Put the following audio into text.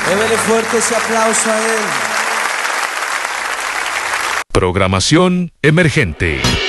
Démele fuerte ese aplauso a él. Programación emergente.